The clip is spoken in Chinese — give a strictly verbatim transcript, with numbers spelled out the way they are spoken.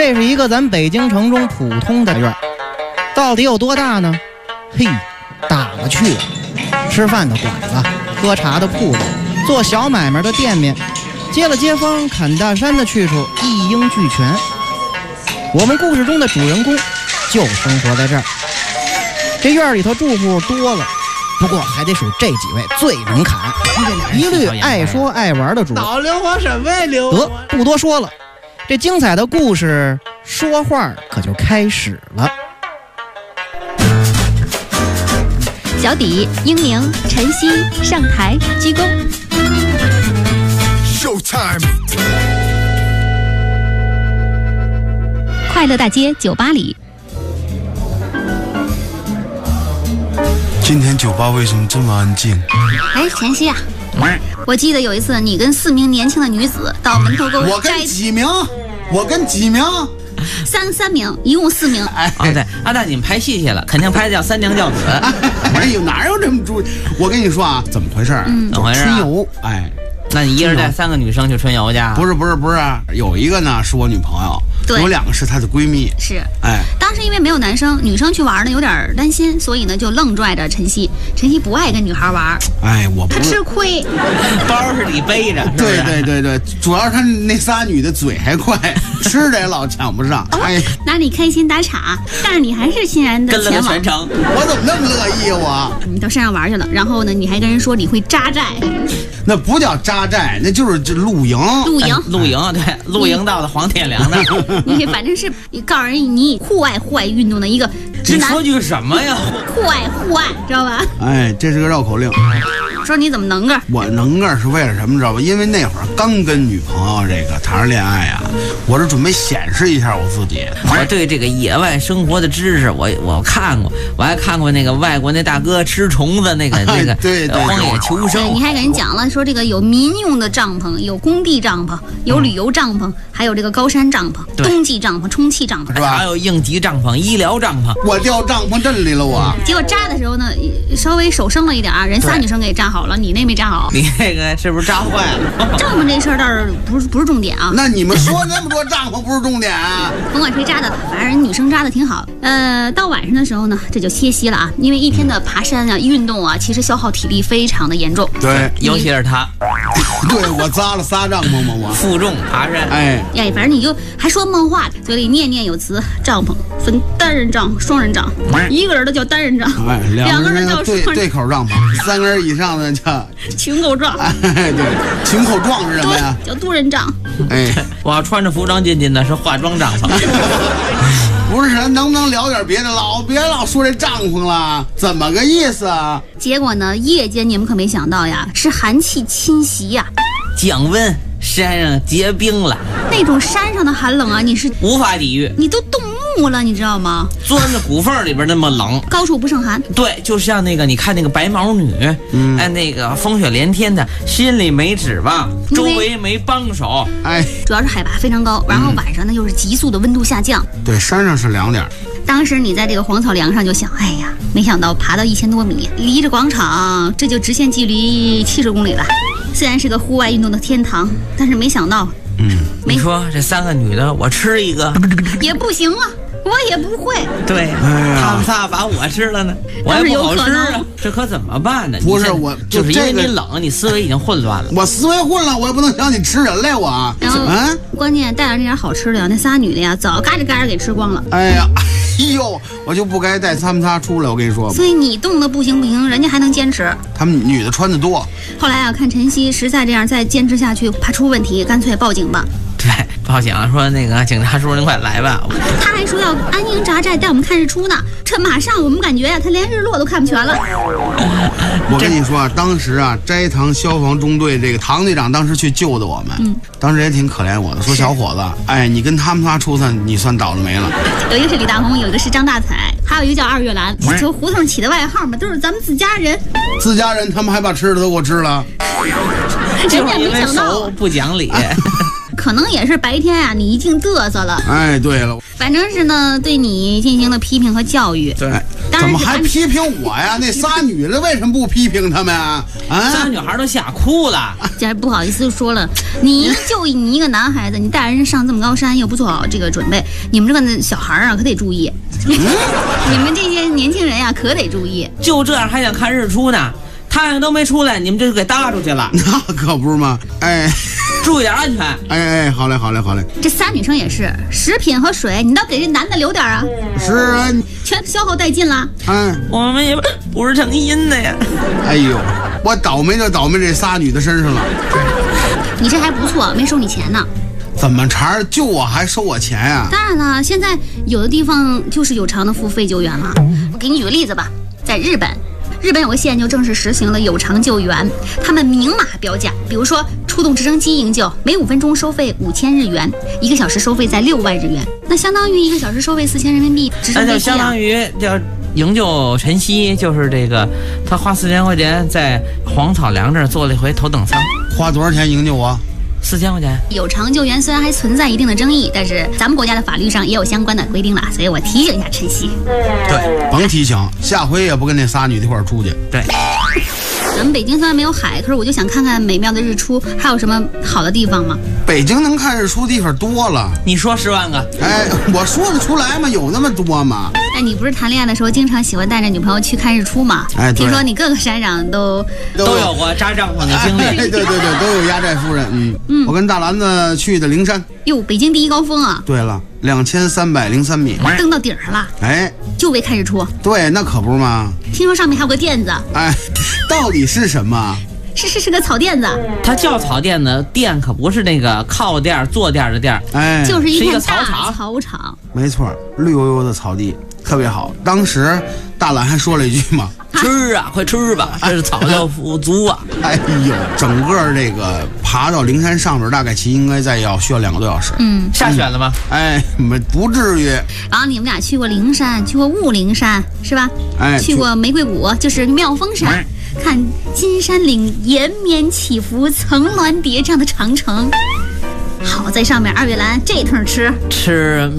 这是一个咱北京城中普通的院，到底有多大呢？嘿，大了去了，吃饭的馆子，喝茶的铺子，做小买卖的店面，接了街坊砍大山的去处，一应俱全。我们故事中的主人公就生活在这儿。这院里头住户多了，不过还得数这几位最能砍，一律爱说爱玩的主。 老溜滑什么呀溜？ 得，不多说了，这精彩的故事说话可就开始了。 小底、英宁、晨曦上台鞠躬。 Showtime！ 快乐大街酒吧里， 今天酒吧为什么这么安静？ 哎，晨曦啊，我记得有一次你跟四名年轻的女子到门头沟我跟几名？我跟几名？ 三三名，一共四名。 哎， 哦对，阿大你们拍戏去了，肯定拍的叫三娘教子。 哎呦，哪有这么注意？我跟你说啊，怎么回事？ 嗯， 怎么回事、啊？ 春游，哎。 那你一人带三个女生去春游去？ 不是不是不是，有一个呢是我女朋友，有两个是她的闺蜜。 是， 哎， 当时因为没有男生，女生去玩呢有点担心，所以呢就愣拽着晨曦。晨曦不爱跟女孩玩， 哎，我不他吃亏， 包是你背着，是不是？ 对对对对，主要是他那仨女的嘴还快，吃的也老抢不上。哎， 拿你开心打岔，但是你还是欣然的跟了前往。 全程， 我怎么那么乐意我？ 你到山上玩去了，然后呢，你还跟人说你会扎寨。 那不叫扎寨，那就是这露营。 露营， 哎、露营，对，露营到了黄天良的。 你反正是你告诉人你户外户外运动的一个直男。 你说句什么呀？ 户外户外，知道吧？ 哎，这是个绕口令。 说你怎么能个？ 我能个是为了什么知道吧？因为那会儿刚跟女朋友这个谈上恋爱啊，我是准备显示一下我自己。 我对这个野外生活的知识，我我看过，我还看过那个外国那大哥吃虫子那个那个对对荒野求生。 对，你还给人讲了说这个有民用的帐篷，有工地帐篷，有旅游帐篷，还有这个高山帐篷、冬季帐篷、充气帐篷， 是吧？ 还有应急帐篷、医疗帐篷。 我掉帐篷阵里了，我。 结果扎的时候呢，稍微手生了一点儿，人仨女生给扎好了，你那没扎好。 你那个是不是扎坏了？ 帐篷这事儿倒是不是不是重点啊。 那你们说那么多帐篷不是重点啊？ 甭管谁扎的，反正人女生扎的挺好。呃，到晚上的时候呢，这就歇息了啊，因为一天的爬山啊、运动啊，其实消耗体力非常的严重。 对， 尤其是他。 对，我扎了仨帐篷嘛，我负重爬山。 哎哎，反正你就还说梦话，嘴里念念有词。帐篷分单人帐、双人帐，一个人的叫单人帐， 哎， 两个人叫对双对口帐篷，三个人以上的叫群口帐。 哎，对，群口帐是什么呀？ 叫多人帐。 哎， 我要穿着服装进去呢，是化妆帐篷。 不是，能不能聊点别的？老别老说这帐篷了，怎么个意思啊？ 结果呢，夜间你们可没想到呀，是寒气侵袭呀， 降温，山上结冰了， 那种山上的寒冷啊，你是无法抵御， 你都冻木了，你知道吗？ 钻在骨缝里边那么冷， 高处不胜寒。 对，就像那个你看那个白毛女，嗯，哎，那个风雪连天的，心里没指望，周围没帮手， 哎， 主要是海拔非常高，然后晚上呢又是急速的温度下降。 对，山上是凉点。 当时你在这个黄草梁上就想，哎呀，没想到爬到一千多米，离着广场这就直线距离七十公里了。虽然是个户外运动的天堂，但是没想到， 嗯，你说这三个女的，我吃一个也不行啊，我也不会。 对，哎、他们仨把我吃了呢，我也不好吃啊，这可怎么办呢？ 不是我， 就是因为你冷，你思维已经混乱了。 我思维混乱，我也不能让你吃人来我。 然后，嗯，关键带上那点好吃的呀，那仨女的呀，早嘎吱嘎吱给吃光了。 哎呀，哎呦，我就不该带他们仨出来，我跟你说。 所以你冻得不行不行，人家还能坚持。 他们女的穿的多。 后来啊，看晨曦实在这样再坚持下去，怕出问题，干脆报警吧。 对，报警说那个警察叔，您快来吧。 他还说要安营扎寨，带我们看日出呢。这马上我们感觉呀、啊，他连日落都看不全了。 我跟你说啊，当时啊，斋堂消防中队这个唐队长当时去救的我们，嗯，当时也挺可怜我的，说小伙子，哎，你跟他们仨出去，你算倒了霉了。 有一个是李大红，有一个是张大彩，还有一个叫二月兰，就胡同起的外号嘛，都是咱们自家人。 自家人，他们还把吃的都给我吃了。 人家没想到不讲理。 可能也是白天啊，你已经嘚瑟了。 哎，对了， 反正是呢，对你进行了批评和教育。 对， 当怎么还批评我呀？那仨女的为什么不批评他们啊？啊， 仨女孩都吓哭了。 这不好意思说了，你就你一个男孩子，你带人上这么高山，又不做好这个准备，你们这个小孩啊可得注意。你们这些年轻人呀、啊、可得注意。 就这样还想看日出呢？太阳都没出来，你们这就给搭出去了。 那可不是吗？哎， 注意点安全。 哎哎，好嘞好嘞好嘞。 这仨女生也是，食品和水你倒给这男的留点啊。 是啊， 全消耗殆尽了。 哎， 我们也不是诚心的呀。 哎呦，我倒霉就倒霉这仨女的身上了。 你这还不错，没收你钱呢。 怎么茬救我还收我钱呀、啊？ 当然了，现在有的地方就是有偿的付费救援了。我给你举个例子吧，在日本。日本有个县就正式实行了有偿救援，他们明码标价，比如说出动直升机营救，每五分钟收费五千日元，一个小时收费在六万日元，那相当于一个小时收费四千人民币。 那就相当于叫营救晨曦，就是这个他花四千块钱在黄草梁这儿做了一回头等舱， 花多少钱营救我？ 四千块钱。 有偿救援虽然还存在一定的争议，但是咱们国家的法律上也有相关的规定了，所以我提醒一下晨曦。 对，甭提醒，下回也不跟那仨女的一块儿出去。 对。 咱们北京虽然没有海，可是我就想看看美妙的日出，还有什么好的地方吗？ 北京能看日出地方多了， 你说十万个？ 哎，我说得出来吗？有那么多吗？ 哎，你不是谈恋爱的时候经常喜欢带着女朋友去看日出吗？ 哎， 听说你各个山上都都有过扎帐篷的经历。 哎，对对对，都有压寨夫人。嗯嗯，我跟大篮子去的灵山。 哟，北京第一高峰啊！ 对了，两千三百零三米， 登到顶上了。 哎， 就为看日出。 对，那可不是吗？ 听说上面还有个垫子。 哎，到底是什么？ 是是是个草垫子。 它叫草垫子，垫可不是那个靠垫坐垫的垫， 哎， 就是一片大草场。草场， 没错，绿油油的草地，特别好。当时大懒还说了一句嘛。 吃啊，快吃吧！这是草料富足啊！ 哎呦，整个这个爬到灵山上边，大概其应该再要需要两个多小时。 嗯， 下雪了吗？ 哎，没不至于。 然后你们俩去过灵山，去过雾灵山是吧？ 哎， 去过玫瑰谷，就是妙峰山，看金山岭延绵起伏、层峦叠嶂的长城。好在上面二月兰这一通吃吃